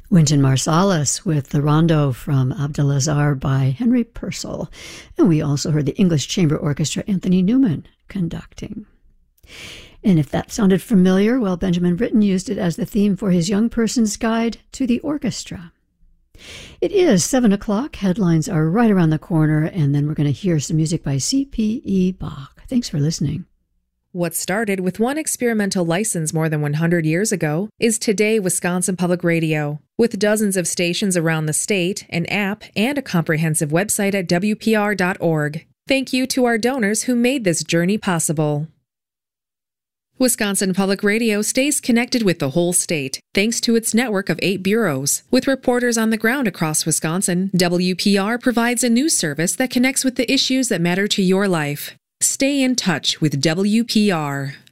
Wynton Marsalis with the Rondo from Abdelazar by Henry Purcell. And we also heard the English Chamber Orchestra, Anthony Newman, conducting. And if that sounded familiar, well, Benjamin Britten used it as the theme for his Young Person's Guide to the Orchestra. It is 7 o'clock. Headlines are right around the corner, and then we're going to hear some music by C.P.E. Bach. Thanks for listening. What started with one experimental license more than 100 years ago is today Wisconsin Public Radio. With dozens of stations around the state, an app, and a comprehensive website at WPR.org. Thank you to our donors who made this journey possible. Wisconsin Public Radio stays connected with the whole state, thanks to its network of 8 bureaus. With reporters on the ground across Wisconsin, WPR provides a news service that connects with the issues that matter to your life. Stay in touch with WPR.